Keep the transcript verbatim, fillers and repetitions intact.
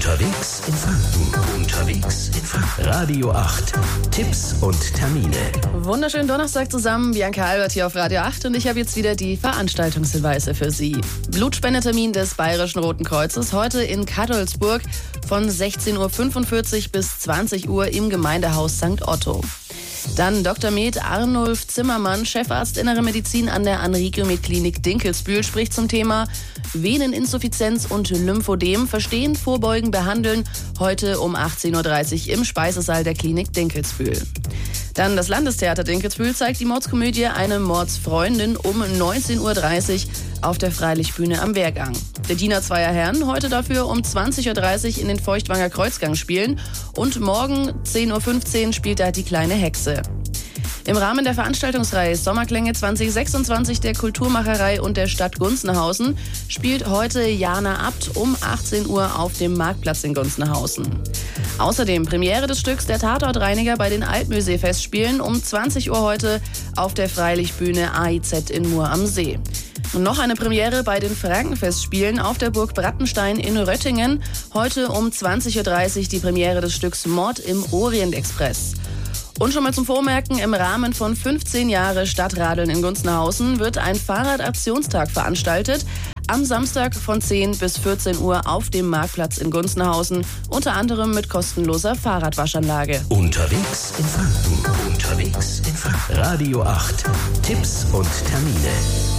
Unterwegs in Franken. Unterwegs in Franken. Radio acht. Tipps und Termine. Wunderschönen Donnerstag zusammen. Bianca Albert hier auf Radio acht und ich habe jetzt wieder die Veranstaltungshinweise für Sie. Blutspendetermin des Bayerischen Roten Kreuzes heute in Cadolzburg von sechzehn Uhr fünfundvierzig bis zwanzig Uhr im Gemeindehaus Sankt Otto. Dann Doktor Med Arnulf Zimmermann, Chefarzt Innere Medizin an der Anrico-Med-Klinik Dinkelsbühl, spricht zum Thema Veneninsuffizienz und Lymphödem verstehen, vorbeugen, behandeln, heute um achtzehn Uhr dreißig im Speisesaal der Klinik Dinkelsbühl. Dann das Landestheater Dinkelsbühl zeigt die Mordskomödie Eine Mordsfreundin um neunzehn Uhr dreißig auf der Freilichtbühne am Wehrgang. Der Diener zweier Herren heute dafür um zwanzig Uhr dreißig in den Feuchtwanger Kreuzgang spielen und morgen zehn Uhr fünfzehn spielt da die kleine Hexe. Im Rahmen der Veranstaltungsreihe Sommerklänge zwanzig sechsundzwanzig der Kulturmacherei und der Stadt Gunzenhausen spielt heute Jana Abt um achtzehn Uhr auf dem Marktplatz in Gunzenhausen. Außerdem Premiere des Stücks Der Tatortreiniger bei den Altmusee-Festspielen um zwanzig Uhr heute auf der Freilichtbühne A I Z in Mur am See. Und noch eine Premiere bei den Frankenfestspielen auf der Burg Brattenstein in Röttingen. Heute um zwanzig Uhr dreißig die Premiere des Stücks Mord im Orient-Express. Und schon mal zum Vormerken, im Rahmen von fünfzehn Jahre Stadtradeln in Gunzenhausen wird ein Fahrradaktionstag veranstaltet. Am Samstag von zehn bis vierzehn Uhr auf dem Marktplatz in Gunzenhausen, unter anderem mit kostenloser Fahrradwaschanlage. Unterwegs in Franken. Unterwegs in Franken. Radio acht. Tipps und Termine.